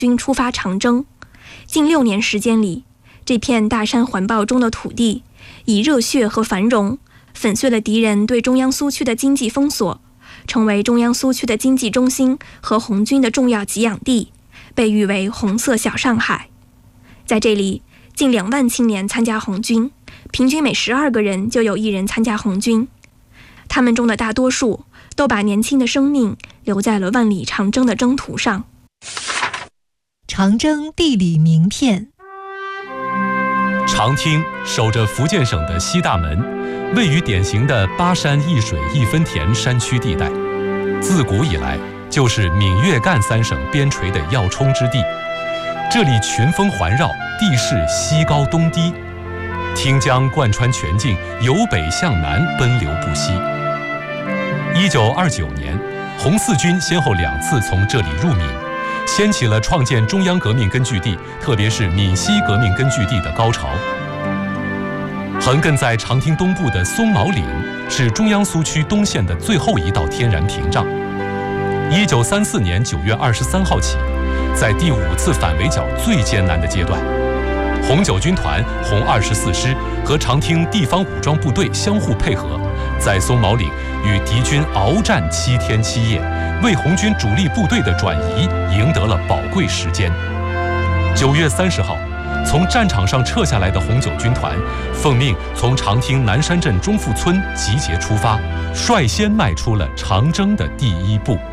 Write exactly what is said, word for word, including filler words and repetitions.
军出发长征。近六年时间里，这片大山环抱中的土地以热血和繁荣粉碎了敌人对中央苏区的经济封锁，成为中央苏区的经济中心和红军的重要给养地，被誉为红色小上海。在这里，近两万青年参加红军，平均每十二个人就有一人参加红军。他们中的大多数都把年轻的生命留在了万里长征的征途上。 长征地理名片。 长汀守着福建省的西大门，位于典型的巴山一水一分田山区地带，自古以来就是闽粤赣三省边陲的要冲之地。这里群峰环绕，地势西高东低，汀江贯穿全境，由北向南奔流不息。一九二九年，红四军先后两次从这里入闽，掀起了创建中央革命根据地，特别是闽西革命根据地的高潮。横亘在长汀东部的松毛岭是中央苏区东线的最后一道天然屏障。一九三四年九月二十三号起，在第五次反围剿最艰难的阶段，红九军团红二十四师和长汀地方武装部队相互配合，在松毛岭与敌军鏖战七天七夜，为红军主力部队的转移赢得了宝贵时间。九月三十号，从战场上撤下来的红九军团奉命从长汀南山镇中富村集结出发，率先迈出了长征的第一步。